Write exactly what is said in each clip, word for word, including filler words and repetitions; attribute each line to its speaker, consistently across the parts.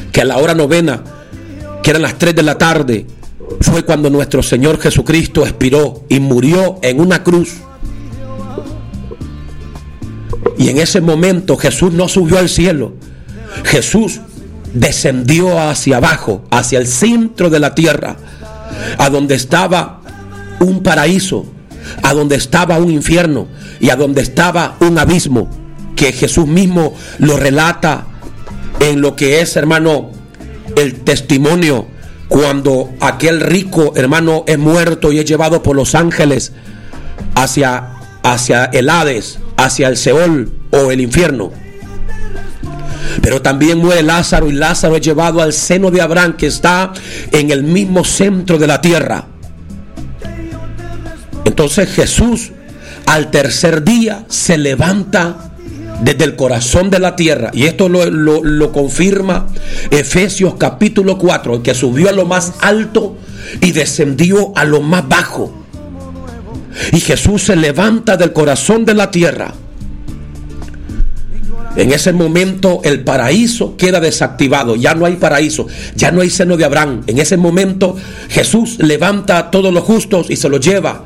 Speaker 1: que a la hora novena, que eran las tres de la tarde, fue cuando nuestro Señor Jesucristo expiró y murió en una cruz. Y en ese momento Jesús no subió al cielo. Jesús descendió hacia abajo, hacia el centro de la tierra, a donde estaba un paraíso, a donde estaba un infierno y a donde estaba un abismo, que Jesús mismo lo relata en lo que es, hermano, el testimonio, cuando aquel rico, hermano, es muerto y es llevado por los ángeles hacia, hacia el Hades, hacia el Seol o el infierno. Pero también muere Lázaro, y Lázaro es llevado al seno de Abraham, que está en el mismo centro de la tierra. Entonces Jesús al tercer día se levanta desde el corazón de la tierra, y esto lo, lo, lo confirma Efesios capítulo cuatro, que subió a lo más alto y descendió a lo más bajo. Y Jesús se levanta del corazón de la tierra. En ese momento el paraíso queda desactivado, ya no hay paraíso, ya no hay seno de Abraham. En ese momento Jesús levanta a todos los justos y se los lleva.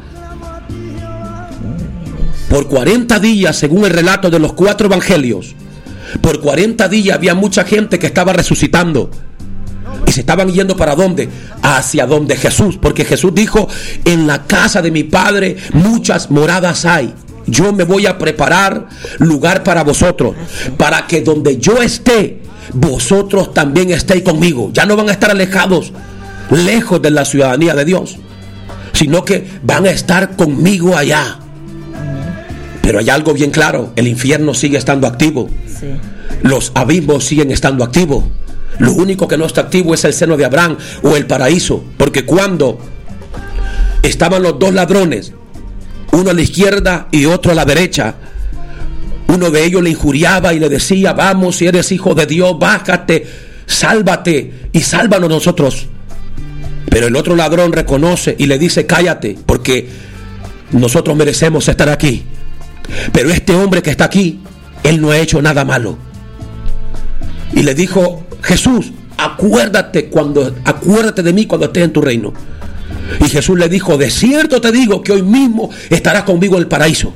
Speaker 1: Por cuarenta días, según el relato de los cuatro evangelios, por cuarenta días había mucha gente que estaba resucitando. Y se estaban yendo ¿para dónde? Hacia donde Jesús, porque Jesús dijo: en la casa de mi Padre muchas moradas hay. Yo me voy a preparar lugar para vosotros, para que donde yo esté, vosotros también estéis conmigo. Ya no van a estar alejados, lejos de la ciudadanía de Dios, sino que van a estar conmigo allá. Pero hay algo bien claro: el infierno sigue estando activo, sí. Los abismos siguen estando activos. Lo único que no está activo es el seno de Abraham o el paraíso, porque cuando estaban los dos ladrones, uno a la izquierda y otro a la derecha, uno de ellos le injuriaba y le decía: vamos, si eres hijo de Dios, bájate, sálvate y sálvanos nosotros. Pero el otro ladrón reconoce y le dice: cállate, porque nosotros merecemos estar aquí. Pero este hombre que está aquí, él no ha hecho nada malo. Y le dijo Jesús: acuérdate cuando, acuérdate de mí cuando estés en tu reino. Y Jesús le dijo: de cierto te digo que hoy mismo estarás conmigo en el paraíso.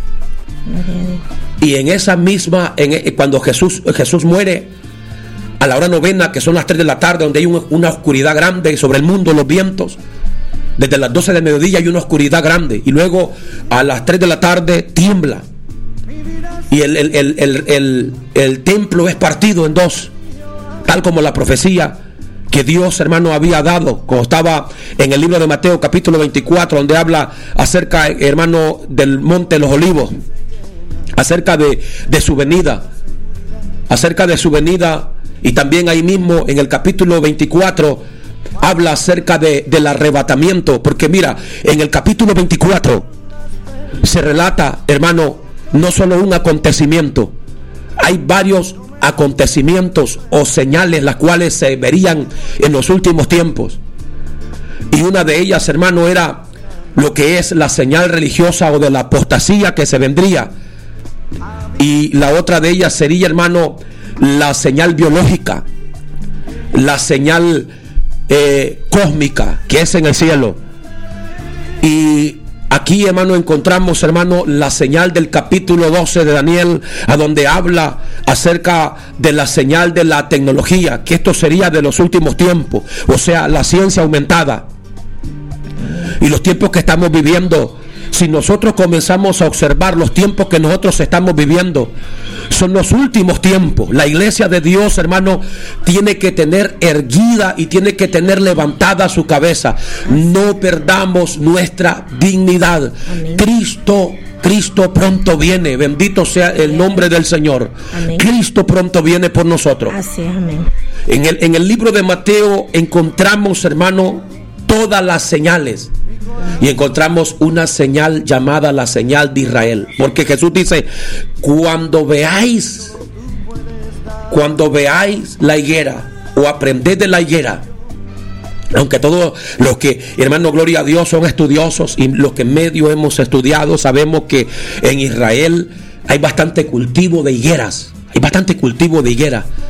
Speaker 1: Y en esa misma, en, cuando Jesús, Jesús muere, a la hora novena, que son las tres de la tarde, donde hay una, una oscuridad grande sobre el mundo, los vientos, desde las doce del mediodía hay una oscuridad grande, y luego a las tres de la tarde tiembla, y el, el, el, el, el, el templo es partido en dos, tal como la profecía que Dios, hermano, había dado cuando estaba en el libro de Mateo capítulo veinticuatro, donde habla acerca, hermano, del monte de los olivos, acerca de, de su venida, acerca de su venida. Y también ahí mismo en el capítulo veinticuatro habla acerca de, del arrebatamiento, porque mira, en el capítulo veinticuatro se relata, hermano, no solo un acontecimiento, hay varios acontecimientos o señales las cuales se verían en los últimos tiempos. Y una de ellas, hermano, era lo que es la señal religiosa o de la apostasía que se vendría. Y la otra de ellas sería, hermano, la señal biológica, la señal eh, cósmica que es en el cielo. Y aquí, hermano, encontramos, hermano, la señal del capítulo doce de Daniel, a donde habla acerca de la señal de la tecnología, que esto sería de los últimos tiempos, o sea, la ciencia aumentada. Y los tiempos que estamos viviendo, si nosotros comenzamos a observar los tiempos que nosotros estamos viviendo, son los últimos tiempos. La iglesia de Dios, hermano, tiene que tener erguida y tiene que tener levantada su cabeza. No perdamos nuestra dignidad. Amén. Cristo, Cristo pronto viene. Bendito sea el nombre del Señor. Amén. Cristo pronto viene por nosotros. Así es, amén. En el, en el libro de Mateo encontramos, hermano, todas las señales. Y encontramos una señal llamada la señal de Israel, porque Jesús dice: cuando veáis cuando veáis la higuera, o aprended de la higuera. Aunque todos los que, hermano, gloria a Dios, son estudiosos, y los que en medio hemos estudiado, sabemos que en Israel hay bastante cultivo de higueras. Hay bastante cultivo de higuera.